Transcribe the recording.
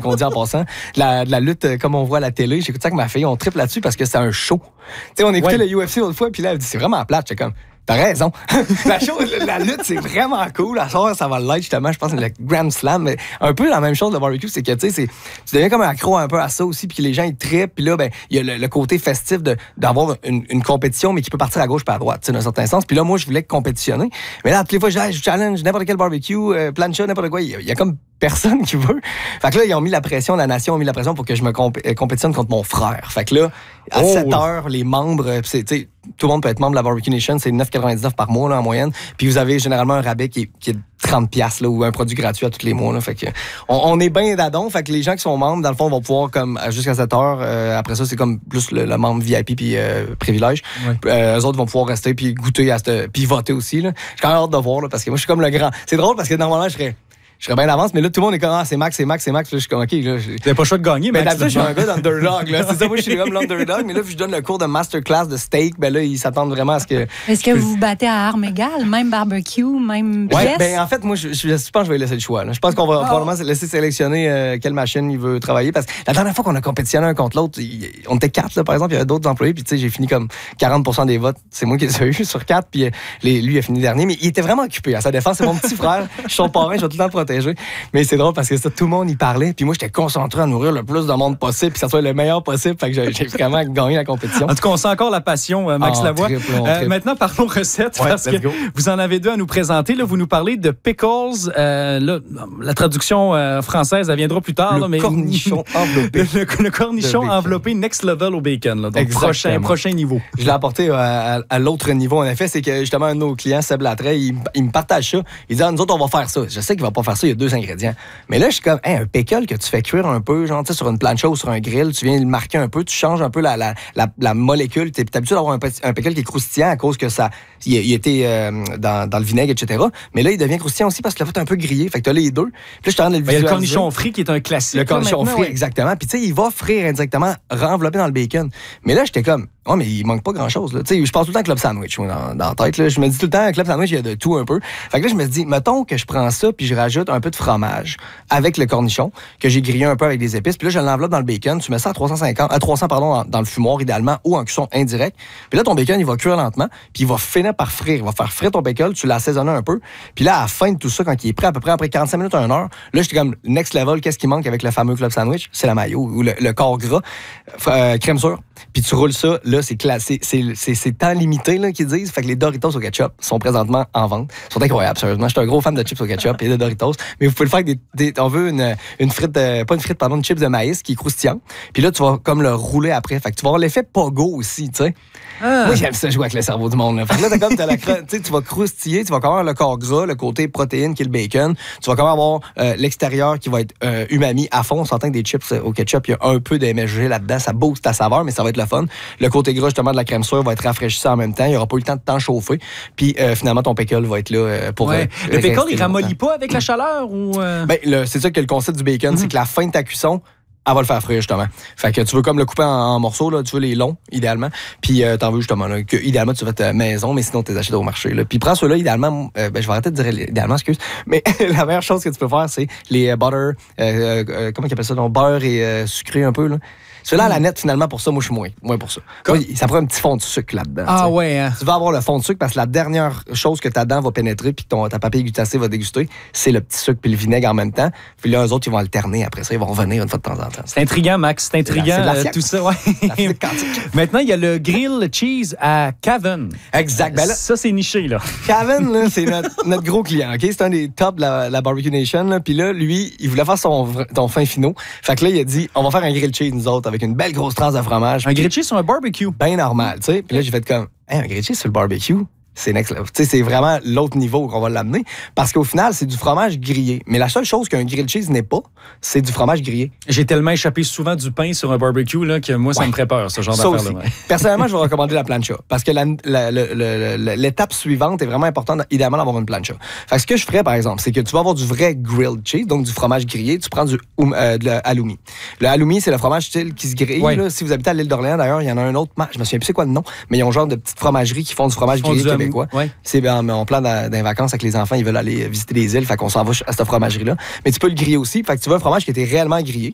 qu'on dit en passant. De la lutte, comme on voit à la télé. J'écoute ça avec ma fille, on triple là-dessus parce que c'est un show. Tu sais, on écoutait le UFC l'autre fois, puis là, elle dit, c'est vraiment plate. J'étais comme, t'as raison. La lutte, c'est vraiment cool. À soir, ça va l'être, justement. Je pense que le Grand Slam. Mais un peu la même chose, le barbecue, c'est que, tu sais, tu deviens comme un accro un peu à ça aussi, puis les gens, ils trippent. Puis là, ben, il y a le côté festif d'avoir une compétition, mais qui peut partir à gauche et à droite, tu sais, dans un certain sens. Puis là, moi, je voulais compétitionner. Mais là, toutes les fois, je challenge n'importe quel barbecue, plancha, n'importe quoi. Il y a comme personne qui veut. Fait que là, ils ont mis la pression, la nation a mis la pression pour que je me compétitionne contre mon frère. Fait que là, à 7 heures, les membres, tu sais, tout le monde peut être membre de la Barbecue Nation, c'est 9,99 par mois là, en moyenne. Puis vous avez généralement un rabais qui est de 30$ là, ou un produit gratuit à tous les mois. Là. Fait que on est bien d'adon. Fait que les gens qui sont membres, dans le fond, vont pouvoir comme jusqu'à 7 heures. Après ça, c'est comme plus le membre VIP puis privilège. Eux autres vont pouvoir rester puis goûter à puis voter aussi. Là. J'ai quand même hâte de voir là, parce que moi, je suis comme le grand. C'est drôle parce que normalement, je serais bien d'avance, mais là, tout le monde est comme, c'est Max. Puis là, je suis comme, OK. Là, t'avais pas le choix de gagner, mais d'habitude, je suis un gars d'underdog. Là. C'est ça, moi, je suis comme l'underdog, mais là, je donne le cours de masterclass de steak, ben là, ils s'attendent vraiment à ce que. Est-ce que vous vous battez à armes égales, même barbecue, même pièce? Ouais, ben en fait, moi, je pense que je vais laisser le choix. Là. Je pense qu'on va probablement laisser sélectionner quelle machine il veut travailler. Parce que la dernière fois qu'on a compétitionné un contre l'autre, on était 4, là, par exemple, il y avait d'autres employés, puis tu sais, j'ai fini comme 40% des votes. C'est moi qui les ai eu sur 4, puis lui, il a fini dernier, mais il était vraiment occupé à sa défense. C'est mon petit frère, je suis son parrain, je vais tout le temps le protéger. Mais c'est drôle parce que ça, tout le monde y parlait. Puis moi, j'étais concentré à nourrir le plus de monde possible, puis que ça soit le meilleur possible. Fait que j'ai vraiment gagné la compétition. En tout cas, on sent encore la passion, Max Lavoie. Maintenant, parlons recettes, parce que vous en avez deux à nous présenter. Là, vous nous parlez de pickles. Là, la traduction française, elle viendra plus tard. Le cornichon enveloppé. Le cornichon enveloppé next level au bacon. Là, donc, prochain niveau. Je l'ai apporté à l'autre niveau, en effet. C'est que justement, un de nos clients, Seb Latray, il me partage ça. Il dit, nous autres, on va faire ça. Je sais qu'il va pas faire ça, il y a 2 ingrédients. Mais là, je suis comme, un pickle que tu fais cuire un peu, genre, tu sais, sur une plancha ou sur un grill, tu viens le marquer un peu, tu changes un peu la molécule. Tu es habitué d'avoir un pickle qui est croustillant à cause que il était dans le vinaigre, etc. Mais là, il devient croustillant aussi parce que tu l'as fait un peu grillé. Fait que tu as les deux. Puis là, je suis en train de le visualiser. Il y a le cornichon frit qui est un classique. Le cornichon frit, exactement. Puis tu sais, il va frire indirectement, renvelopper dans le bacon. Mais là, j'étais comme, mais il manque pas grand-chose. Tu sais, je pense tout le temps club sandwich moi, dans la tête. Là. Je me dis tout le temps, club sandwich, il y a de tout un peu. Fait que là, je me dis, mettons que je prends ça puis je rajoute un peu de fromage avec le cornichon que j'ai grillé un peu avec des épices. Puis là, je l'enveloppe dans le bacon. Tu mets ça à 300 dans le fumoir idéalement ou en cuisson indirecte. Puis là, ton bacon, il va cuire lentement. Puis il va finir par frire. Il va faire frire ton bacon. Tu l'assaisonnes un peu. Puis là, à la fin de tout ça, quand il est prêt, à peu près après 45 minutes à 1 heure, là, j'étais comme next level. Qu'est-ce qui manque avec le fameux club sandwich? C'est la mayo ou le corps gras. Crème sûre. Puis tu roules ça. Là, c'est classé. C'est temps limité, là, qu'ils disent. Fait que les Doritos au ketchup sont présentement en vente. Ils sont incroyables, sérieusement. Je suis un gros fan de chips au ketchup et de Doritos. Mais vous pouvez le faire avec on veut une frite, pas une frite, pardon, une chips de maïs qui est croustillant. Puis là, tu vas comme le rouler après. Fait que tu vas avoir l'effet pogo aussi, tu sais. Moi, j'aime ça jouer avec le cerveau du monde. Là. Fait que là, tu vas croustiller, tu vas quand même avoir le corps gras, le côté protéine qui est le bacon. Tu vas quand même avoir l'extérieur qui va être umami à fond. On s'entend que des chips au ketchup, il y a un peu d'MSG là-dedans. Ça booste ta saveur, mais ça va être le fun. Le côté gras, justement, de la crème sûre va être rafraîchissant en même temps. Il n'y aura pas eu le temps de t'en chauffer. Puis finalement, ton pickle va être là pour... le pickle, il ramollit pas avec la chaleur ou... Ben, c'est ça que le concept du bacon, c'est que la fin de ta cuisson, elle va le faire frire, justement. Fait que tu veux comme le couper en morceaux, là, tu veux les longs, idéalement. Puis t'en veux justement, là, que idéalement, tu vas ta maison, mais sinon, tu les achètes au marché. Là. Puis prends ceux-là, idéalement, je vais arrêter de dire idéalement, excuse, mais la meilleure chose que tu peux faire, c'est les butter, comment ils appellent ça, donc, beurre et sucré un peu, là. Ceux-là, à la nette, finalement, pour ça, moi, je suis moins pour ça. Moi, ça prend un petit fond de sucre là-dedans. Ah t'sais. ouais. Hein? Tu vas avoir le fond de sucre parce que la dernière chose que ta dent va pénétrer puis que ta papille gutacée va déguster, c'est le petit sucre puis le vinaigre en même temps. Puis là, eux autres, ils vont alterner après ça. Ils vont revenir une fois de temps en temps. C'est intriguant, Max. C'est intriguant, tout ça. Ouais. Maintenant, il y a le grill cheese à Caven. Exact. Ben là, ça, c'est niché, là. Caven, là, c'est notre gros client. Okay? C'est un des tops de la Barbecue Nation. Là. Puis là, lui, il voulait faire ton fin finot. Fait que là, il a dit, on va faire un grill cheese, nous autres, avec une belle grosse tranche de fromage. Un grill cheese sur un barbecue. Ben normal, tu sais. Puis là, j'ai fait comme, un grill cheese sur le barbecue. C'est next level. Tu sais, c'est vraiment l'autre niveau qu'on va l'amener. Parce qu'au final, c'est du fromage grillé. Mais la seule chose qu'un grilled cheese n'est pas, c'est du fromage grillé. J'ai tellement échappé souvent du pain sur un barbecue là, que moi, ça me ferait peur, ce genre d'affaire-là. Personnellement, je vais recommander la plancha. Parce que l'étape suivante est vraiment importante, idéalement, d'avoir une plancha. Fait que ce que je ferais, par exemple, c'est que tu vas avoir du vrai grilled cheese, donc du fromage grillé. Tu prends de l'halloumi. Le halloumi, c'est le fromage style qui se grille. Ouais. Là. Si vous habitez à l'île d'Orléans, d'ailleurs, il y en a un autre. Je me souviens plus c'est quoi le nom, mais ils ont genre de petites fromageries qui font du fromage grillé québécois. Ouais. C'est on plan dans les vacances avec les enfants, ils veulent aller visiter les îles, fait qu'on s'en va à cette fromagerie-là. Mais tu peux le griller aussi, fait que tu veux un fromage qui était réellement grillé.